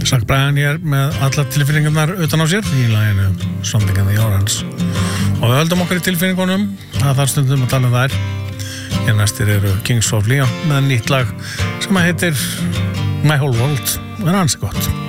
Zach Bryan hér með allar tilfinningarnar utan á sér í laginu Something in the Orange og við höldum okkur í tilfinningunum það þarf stundum að tala þær hér næstir eru Kings of Leon með nýtt lag sem heitir My Whole World og ansi gott